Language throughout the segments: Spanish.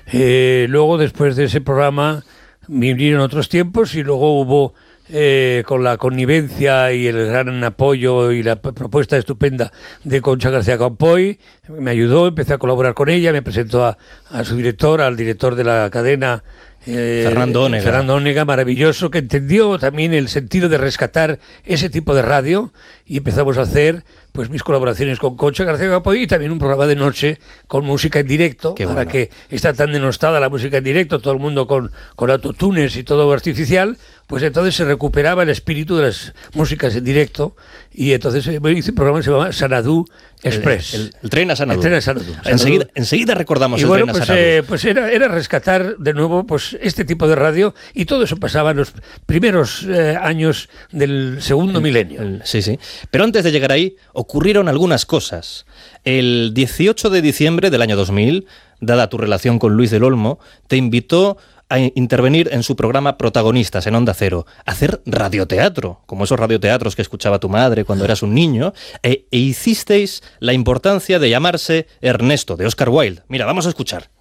Luego, después de ese programa, vinieron otros tiempos y luego hubo, con la connivencia y el gran apoyo y la propuesta estupenda de Concha García Campoy, me ayudó, empecé a colaborar con ella, me presentó a su director, al director de la cadena, Fernando Ónega, maravilloso, que entendió también el sentido de rescatar ese tipo de radio, y empezamos a hacer pues mis colaboraciones con Concha García Campoy y también un programa de noche con música en directo. Qué ahora bueno. que está tan denostada la música en directo, todo el mundo con autotunes y todo artificial, pues entonces se recuperaba el espíritu de las músicas en directo, y entonces hice un programa que se llama Sanadú Express. El tren a Sanadú. El tren a Sanadú. Enseguida recordamos Y el bueno, tren a Sanadú. pues era rescatar de nuevo pues este tipo de radio, y todo eso pasaba en los primeros años del segundo milenio. Sí, sí. Pero antes de llegar ahí, ocurrieron algunas cosas. El 18 de diciembre del año 2000, dada tu relación con Luis del Olmo, te invitó a intervenir en su programa Protagonistas en Onda Cero, a hacer radioteatro, como esos radioteatros que escuchaba tu madre cuando eras un niño, e hicisteis la importancia de llamarse Ernesto, de Oscar Wilde. Mira, vamos a escuchar.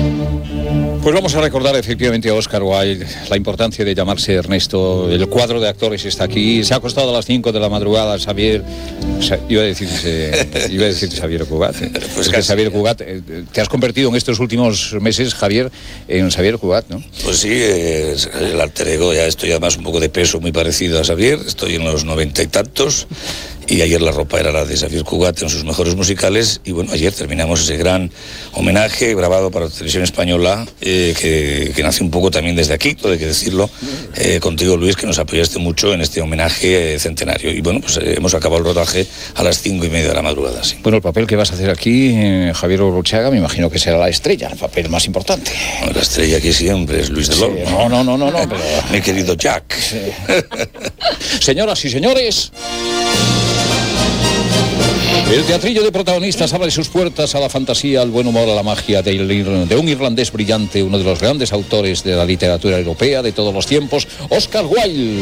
Pues vamos a recordar efectivamente a Oscar Wilde, la importancia de llamarse Ernesto. El cuadro de actores está aquí. Se ha acostado a las 5 de la madrugada Xavier. Iba a decir Xavier Cugat. Pues que Xavier Cugat, te has convertido en estos últimos meses, Javier, en Xavier Cugat, ¿no? Pues sí, el alter ego, ya estoy además un poco de peso muy parecido a Xavier. Estoy en los 90 y tantos. Y ayer la ropa era la de Xavier Cugat en sus mejores musicales. Y bueno, ayer terminamos ese gran homenaje grabado para la televisión española, que nace un poco también desde aquí, todo hay que decirlo, contigo, Luis, que nos apoyaste mucho en este homenaje centenario. Y bueno, pues hemos acabado el rodaje a las 5:30 de la madrugada, sí. Bueno, el papel que vas a hacer aquí, Javier Gurruchaga, me imagino que será la estrella, el papel más importante. Bueno, la estrella aquí siempre es Luis del Olmo. No, pero... Mi querido Jack. Sí. Señoras y señores... El teatrillo de Protagonistas abre sus puertas a la fantasía, al buen humor, a la magia de un irlandés brillante, uno de los grandes autores de la literatura europea de todos los tiempos, Oscar Wilde.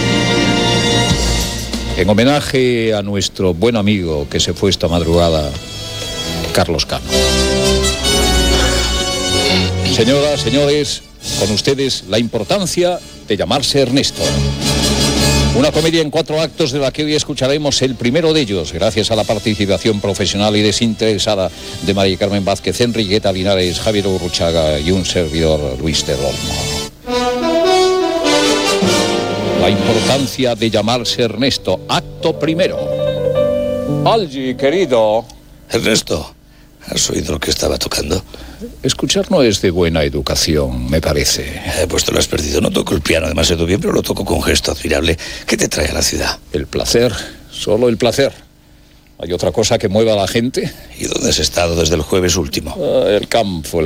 En homenaje a nuestro buen amigo que se fue esta madrugada, Carlos Cano. Señoras, señores, con ustedes la importancia de llamarse Ernesto. Una comedia en 4 actos de la que hoy escucharemos el primero de ellos, gracias a la participación profesional y desinteresada de María Carmen Vázquez, Enriqueta Linares, Javier Gurruchaga y un servidor, Luis del Olmo. La importancia de llamarse Ernesto, acto primero. Algi, querido. Ernesto, ¿has oído lo que estaba tocando? Escuchar no es de buena educación, me parece. Pues te lo has perdido. No toco el piano demasiado bien, pero lo toco con gesto admirable. ¿Qué te trae a la ciudad? El placer, solo el placer. ¿Hay otra cosa que mueva a la gente? ¿Y dónde has estado desde el jueves último? El campo,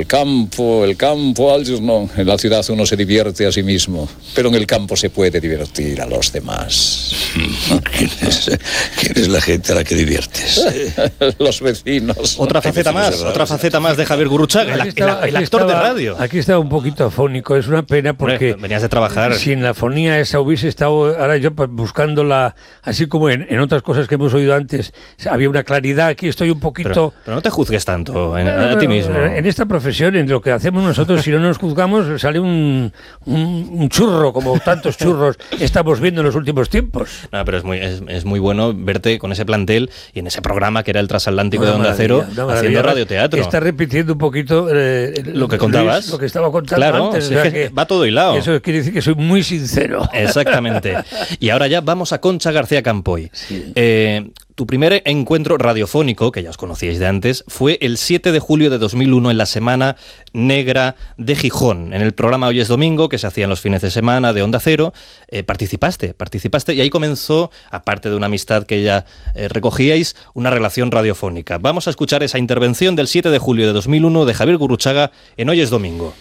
no. En la ciudad uno se divierte a sí mismo, pero en el campo se puede divertir a los demás. ¿Quién es la gente a la que diviertes? Los vecinos. Otra faceta más de Javier Gurruchaga, el actor de radio. Aquí estaba un poquito afónico, es una pena porque... Venías de trabajar. Sin la fonía esa hubiese estado, ahora yo buscándola, así como en otras cosas que hemos oído antes, había una claridad, aquí estoy un poquito... Pero no te juzgues tanto a ti mismo. En esta profesión, en lo que hacemos nosotros, si no nos juzgamos, sale un churro, como tantos churros estamos viendo en los últimos tiempos. No, pero es muy bueno verte con ese plantel y en ese programa que era el Transatlántico de Onda Cero, haciendo radioteatro. Está repitiendo un poquito lo que contabas. Luis, lo que estaba contando antes. Sí, o sea que va todo hilado. Eso quiere decir que soy muy sincero. Exactamente. Y ahora ya vamos a Concha García Campoy. Sí. Tu primer encuentro radiofónico, que ya os conocíais de antes, fue el 7 de julio de 2001 en la Semana Negra de Gijón, en el programa Hoy es Domingo, que se hacía en los fines de semana de Onda Cero. Participaste y ahí comenzó, aparte de una amistad que ya recogíais, una relación radiofónica. Vamos a escuchar esa intervención del 7 de julio de 2001 de Javier Gurruchaga en Hoy es Domingo.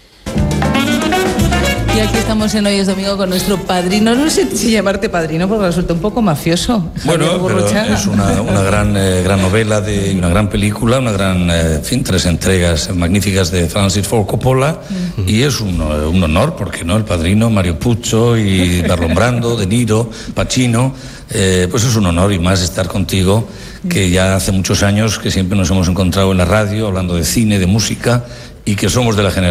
Y aquí estamos en Hoy es Domingo con nuestro padrino. No sé si llamarte padrino porque resulta un poco mafioso. Bueno, pero es una gran novela, una gran película, una gran, 3 entregas magníficas de Francis Ford Coppola. Y es un honor, porque no, el padrino, Mario Puzo y Marlon Brando, De Niro, Pacino. Pues es un honor y más estar contigo, que ya hace muchos años que siempre nos hemos encontrado en la radio hablando de cine, de música, y que somos de la generación